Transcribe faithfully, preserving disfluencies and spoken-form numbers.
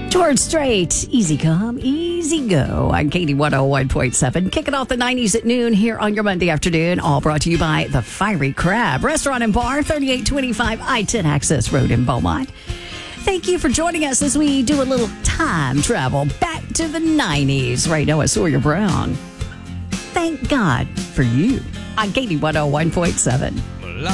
George Strait, easy come, easy go on Katie one oh one point seven. Kicking off the nineties at noon here on your Monday afternoon. All brought to you by The Fiery Crab Restaurant and Bar, thirty-eight twenty-five I ten Access Road in Beaumont. Thank you for joining us as we do a little time travel back to the nineties. Right now at Sawyer Brown. Thank God for you on Katie one oh one point seven.